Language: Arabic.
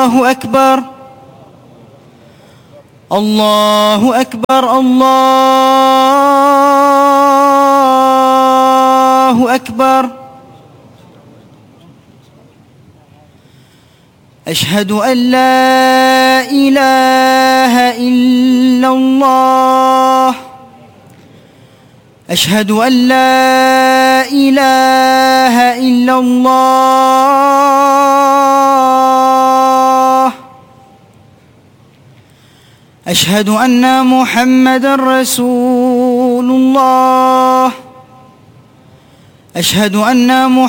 الله أكبر الله أكبر الله أكبر. أشهد أن لا إله إلا الله أشهد أن لا إله إلا الله. أشهد أن محمدًا رسول الله. أشهد أن